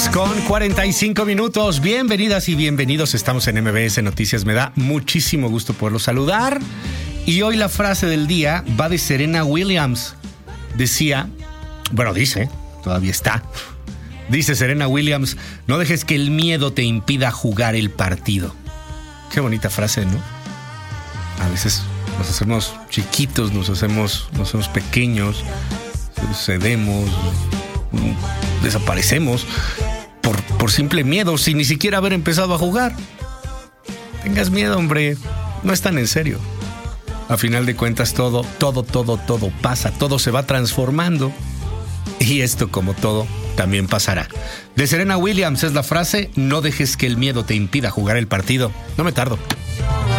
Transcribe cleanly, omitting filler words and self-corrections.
6:45. Bienvenidas y bienvenidos. Estamos en MBS Noticias. Me da muchísimo gusto poderlos saludar. Y hoy la frase del día va de Serena Williams. Dice, todavía está. Dice Serena Williams: no dejes que el miedo te impida jugar el partido. Qué bonita frase, ¿no? A veces nos hacemos chiquitos, nos hacemos pequeños, cedemos, desaparecemos por simple miedo, sin ni siquiera haber empezado a jugar. Tengas miedo, hombre, no es tan en serio. A final de cuentas todo pasa, todo se va transformando. Y esto, como todo, también pasará. De Serena Williams es la frase: no dejes que el miedo te impida jugar el partido. No me tardo.